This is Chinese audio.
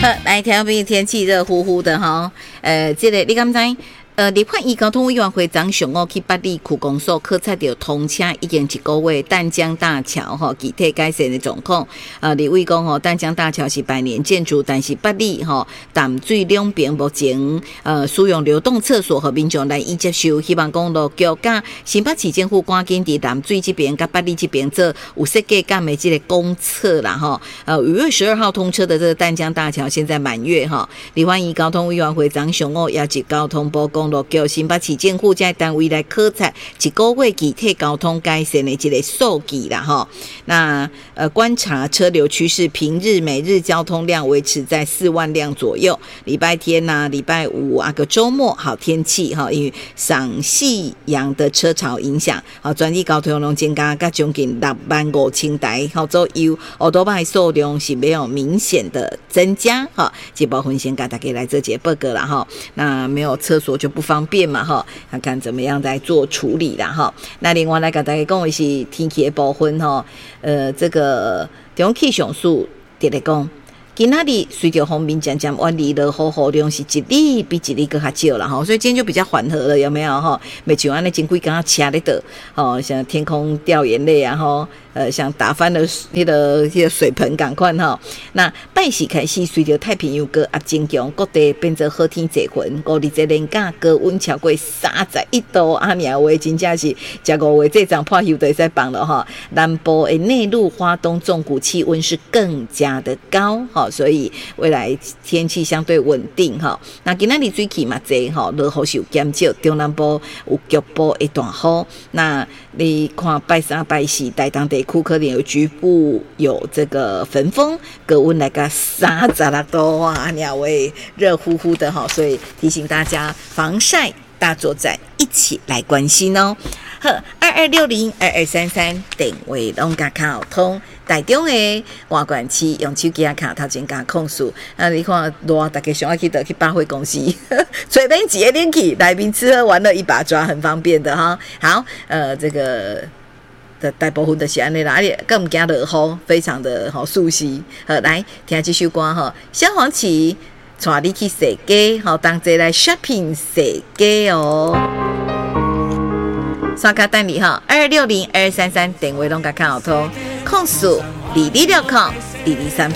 来听比天气热乎乎的哈，这个你敢知？立法院交通委员会长上午去八里区公所考察到通车已经1个月淡江大桥哈具体改善的状况。立委讲吼，淡江大桥是百年建筑，但是八里吼淡水两边目前使用流动厕所和民众来伊接受，希望公路局甲新北市政府赶紧伫淡水这边甲八里这边做有设计干的这个公厕啦哈。5月12号通车的这个淡江大桥现在满月哈。立法院交通委员会长上午邀请交通部公路局新北市政府这单位来考察1个月具体交通改善的这个数据啦哈。那观察车流趋势，平日每日交通量维持在4万辆左右。礼拜天啊、礼拜五啊个周末好天气哈，因为赏夕阳的车潮影响，好全日交通量增加到将近65000台，好左右，奥多巴数量是没有明显的增加哈。这部分先给大家来做这报告啦哈。那没有厕所就不方便嘛哈，看看怎么样来做处理啦哈。那另外来跟大家讲的是天气的部分哈，这个中央气象署直来讲，今仔日随着风面渐渐远离了，雨量是一日比一日更较少了哈，所以今天就比较缓和了，有没有哈？没像安尼前几天车咧倒，哦，像天空掉眼泪啊哈。像打翻了那个水盆赶快哈。那拜四开始，随着太平洋高压增强，各地变成好天济云。5日这连假高温超过31度，阿娘话真正是这5月这场破休就在放了哈。南部的内陆、花东、纵谷气温是更加的高哈，所以未来天气相对稳定哈。那今仔日水气嘛济哈，落雨是有减少，中南部有局部的大雨。那你看拜三、拜四，台东地区可能有局部有这个焚风，高温来个36度哇，鸟味热乎乎的哈，所以提醒大家防晒大作战一起来关心哦。呵，22602233电话拢甲卡通。台中的外管区用手机卡头前加控诉，你看热，大家想要去百货公司，随便挤一点去，来宾吃喝玩乐一把抓，很方便的哈。好，这个的大部分的是安尼啦，而且更唔惊落雨，非常的好熟悉。好，来听这首歌哈，萧煌奇带你去踅街，好，同齐来 shopping 踅街哦。刷卡等你哈，22602233电话拢甲看好通，控诉22602233。